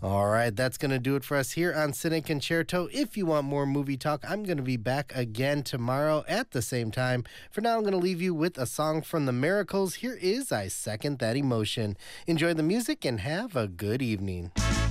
All right, that's going to do it for us here on Cine Concerto. If you want more movie talk, I'm going to be back again tomorrow at the same time. For now, I'm going to leave you with a song from the Miracles. Here is I Second That Emotion. Enjoy the music and have a good evening.